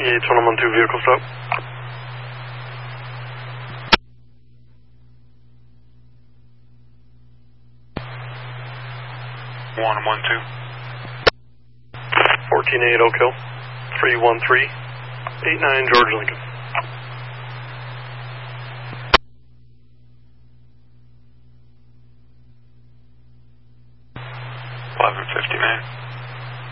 Yates 112 vehicle stop. One 14-8 Oak Hill. 313. 89 George Lincoln. $11.59.